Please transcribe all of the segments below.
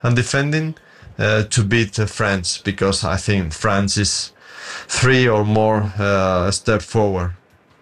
and defending to beat France, because I think France is 3 or more step forward.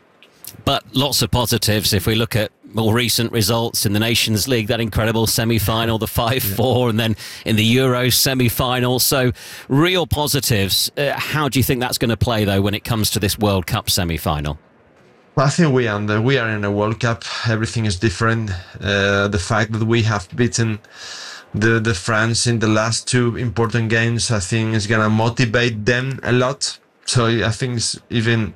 But lots of positives if we look at more recent results in the Nations League, that incredible semi-final, the 5-4, and then in the Euros semi-final. So real positives. How do you think that's going to play, though, when it comes to this World Cup semi-final? Well, I think we are in a World Cup. Everything is different. The fact that we have beaten the France in the last 2 important games, I think is going to motivate them a lot. So I think it's even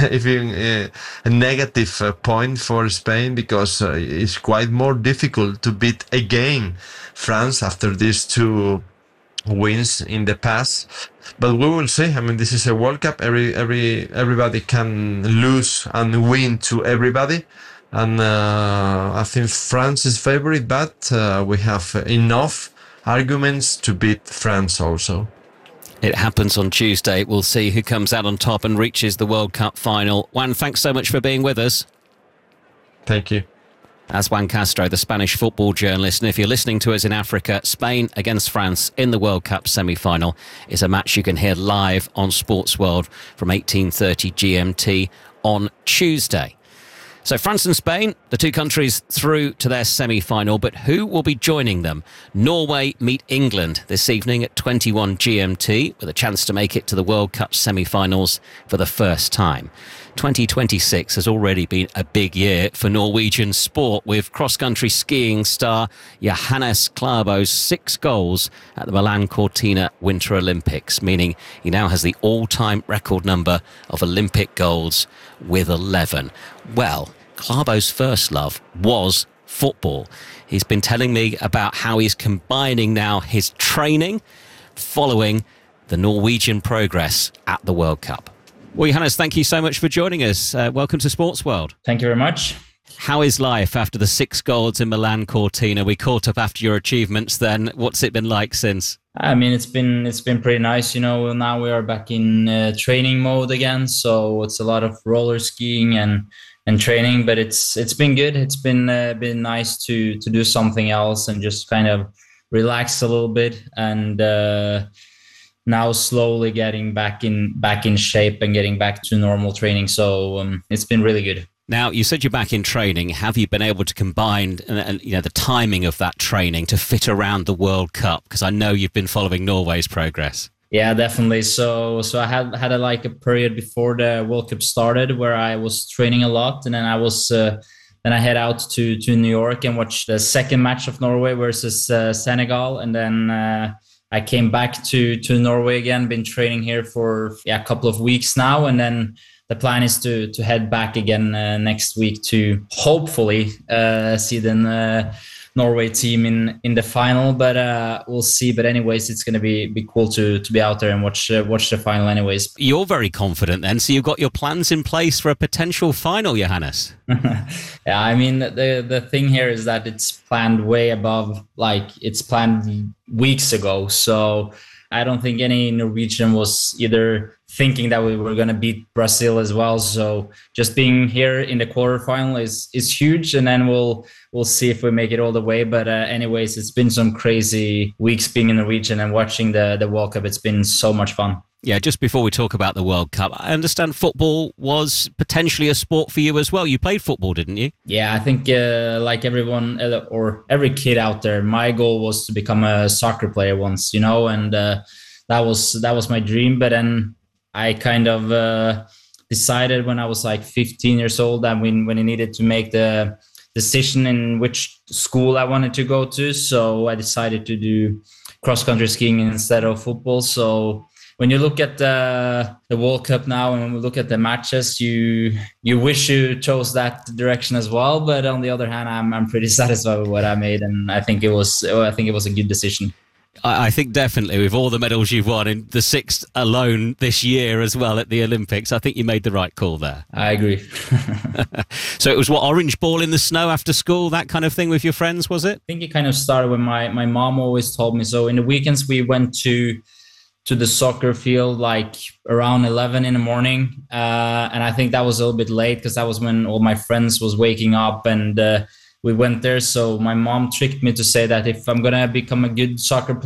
a negative point for Spain, because it's quite more difficult to beat again France after these 2 wins in the past. But we will see. I mean, this is a World Cup. Everybody can lose and win to everybody. And I think France is favorite, but we have enough arguments to beat France also. It happens on Tuesday. We'll see who comes out on top and reaches the World Cup final. Juan, thanks so much for being with us. Thank you. That's Juan Castro, the Spanish football journalist. And if you're listening to us in Africa, Spain against France in the World Cup semi-final is a match you can hear live on Sports World from 18:30 GMT on Tuesday. So France and Spain, the 2 countries through to their semi-final, but who will be joining them? Norway meet England this evening at 21 GMT with a chance to make it to the World Cup semi-finals for the first time. 2026 has already been a big year for Norwegian sport, with cross-country skiing star Johannes Klæbo's 6 goals at the Milan Cortina Winter Olympics, meaning he now has the all-time record number of Olympic goals with 11. Well, Klæbo's first love was football. He's been telling me about how he's combining now his training following the Norwegian progress at the World Cup. Well, Johannes, thank you so much for joining us. Welcome to Sports World. Thank you very much. How is life after the 6 goals in Milan Cortina? We caught up after your achievements then. What's it been like since? I mean, it's been pretty nice. You know, now we are back in training mode again. So it's a lot of roller skiing and training, but it's been good. It's been nice to do something else and just kind of relax a little bit, and now slowly getting back in shape and getting back to normal training. So it's been really good. Now, you said you're back in training. Have you been able to combine and the timing of that training to fit around the World Cup? Because I know you've been following Norway's progress. Yeah, definitely. So I had a period before the World Cup started where I was training a lot, and then I head out to New York and watch the second match of Norway versus Senegal, and then I came back to Norway again. Been training here for a couple of weeks now, and then the plan is to head back again next week to hopefully see the Norway team in the final, but we'll see. But anyways, it's going to be cool to be out there and watch the final anyways. You're very confident then, so you've got your plans in place for a potential final, Johannes. Yeah, I mean, the thing here is that it's planned way above, like it's planned weeks ago. So I don't think any Norwegian was either thinking that we were going to beat Brazil as well. So just being here in the quarterfinal is huge, and then we'll see if we make it all the way. But anyways, it's been some crazy weeks being in the region and watching the World Cup. It's been so much fun. Yeah, just before we talk about the World Cup, I understand football was potentially a sport for you as well. You played football, didn't you? Yeah, I think like everyone or every kid out there, my goal was to become a soccer player once, and that was my dream. But then I kind of decided when I was like 15 years old that when I needed to make the decision in which school I wanted to go to, so I decided to do cross-country skiing instead of football. So when you look at the World Cup now, and when we look at the matches, you wish you chose that direction as well. But on the other hand, I'm pretty satisfied with what I made, and I think it was a good decision. I think definitely with all the medals you've won, in the 6th alone this year as well at the Olympics, I think you made the right call there. I agree. So it was orange ball in the snow after school, that kind of thing with your friends, was it? I think it kind of started when my mom always told me. So in the weekends we went to the soccer field like around 11 in the morning. And I think that was a little bit late because that was when all my friends was waking up, and we went there. So my mom tricked me to say that if I'm gonna become a good soccer